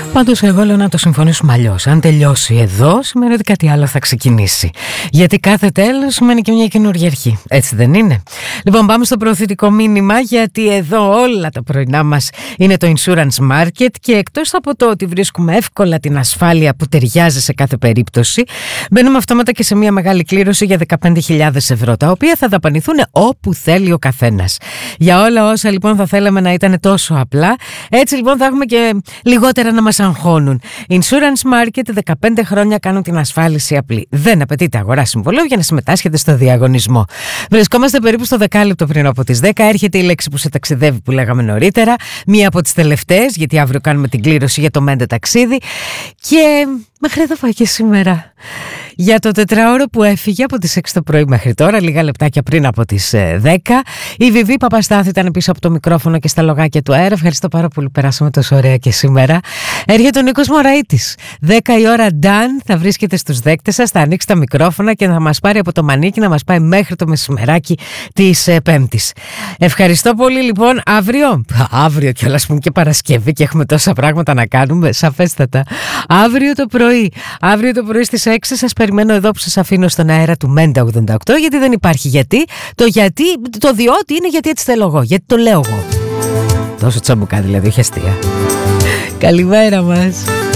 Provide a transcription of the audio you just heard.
Πάντως εγώ λέω να το συμφωνήσουμε αλλιώς. Αν τελειώσει εδώ, σημαίνει ότι κάτι άλλο θα ξεκινήσει. Γιατί κάθε τέλος σημαίνει και μια καινούργια αρχή. Έτσι δεν είναι? Λοιπόν, πάμε στο προωθητικό μήνυμα, γιατί εδώ όλα τα πρωινά μας είναι το insurance market και εκτός από το ότι βρίσκουμε εύκολα την ασφάλεια που ταιριάζει σε κάθε περίπτωση, μπαίνουμε αυτόματα και σε μια μεγάλη κλήρωση για 15.000 ευρώ, τα οποία θα δαπανηθούν όπου θέλει ο καθένας. Για όλα όσα λοιπόν θα θέλαμε να ήταν τόσο απλά, έτσι λοιπόν θα έχουμε και λιγότερα να μας αγχώνουν. Insurance Market, 15 χρόνια κάνουν την ασφάλιση απλή. Δεν απαιτείται αγορά συμβολέου για να συμμετάσχετε στο διαγωνισμό. Βρισκόμαστε περίπου στο δεκάλεπτο πριν από τις 10. Έρχεται η λέξη που σε ταξιδεύει που λέγαμε νωρίτερα. Μία από τις τελευταίες, γιατί αύριο κάνουμε την κλήρωση για το Μέντε ταξίδι. Και μέχρι εδώ πάει και σήμερα. Για το τετράωρο που έφυγε από τις 6 το πρωί μέχρι τώρα, λίγα λεπτάκια πριν από τις 10, η Βιβί Παπαστάθη ήταν πίσω από το μικρόφωνο και στα λογάκια του αέρα. Ευχαριστώ πάρα πολύ, περάσαμε τόσο ωραία και σήμερα. Έρχεται ο Νίκος Μωραΐτης. 10 η ώρα Ντάν, θα βρίσκεται στους δέκτες σας, θα ανοίξει τα μικρόφωνα και θα μας πάρει από το μανίκι να μας πάει μέχρι το μεσημεράκι της Πέμπτης. Ευχαριστώ πολύ λοιπόν. Αύριο κιόλας που είναι και Παρασκευή και έχουμε τόσα πράγματα να κάνουμε, σαφέστατα. Αύριο το πρωί στις 6 σας περιμένω εδώ που σας αφήνω στον αέρα του Μέντα 88, γιατί δεν υπάρχει γιατί. Το διότι είναι γιατί έτσι θέλω εγώ, γιατί το λέω εγώ. Τόσο τσαμπουκά δηλαδή, όχι αστεία. Καλημέρα μας.